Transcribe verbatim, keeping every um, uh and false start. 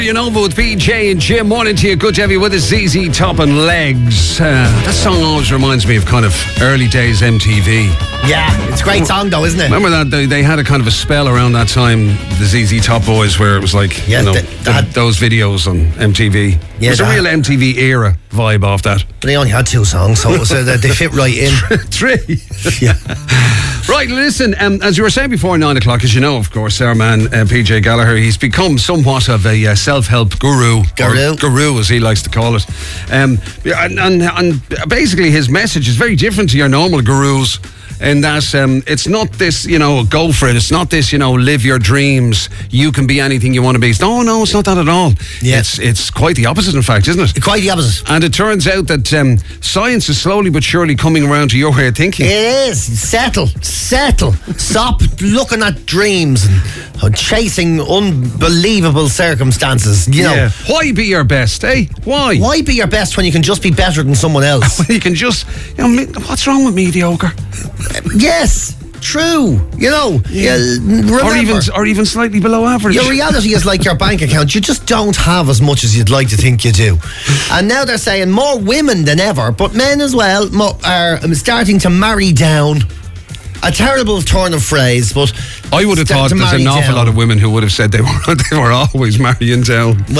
You Know with P J and Jim. Morning to you. Good to have you with us. Z Z Top and Legs. Uh, that song always reminds me of kind of early days M T V. Yeah, it's a great song though, isn't it? Remember that they, they had a kind of a spell around that time, the Z Z Top boys, where it was like, Yeah, you know, they- they had- those videos on M T V. Yeah, There's a they real M T V era vibe off that. But they only had two songs, so it was, uh, they fit right in. Three. Yeah. Right, listen, um, as you were saying before nine o'clock, as you know, of course, our man uh, P J Gallagher, he's become somewhat of a uh, self-help guru. Guru. Or guru, as he likes to call it. Um, and, and, and basically his message is very different to your normal gurus. In that um, it's not this, you know, go for it. It's not this, you know, live your dreams. You can be anything you want to be. No, no, it's not that at all. Yeah. It's it's quite the opposite, in fact, isn't it? Quite the opposite. And it turns out that um, science is slowly but surely coming around to your way of thinking. It is. Settle. Settle. Stop looking at dreams and uh, chasing unbelievable circumstances. You know, Yeah. Why be your best, eh? Why? why be your best when you can just be better than someone else? You can just, you know, me- what's wrong with mediocre? Yes, true. You know, yeah. remember, Or even, or even slightly below average. your reality is like your bank account. You just don't have as much as you'd like to think you do. And now they're saying more women than ever, but men as well, mo- are starting to marry down. A terrible turn of phrase, but I would have start thought to there's marry an awful down. lot of women who would have said they were they were always marrying down.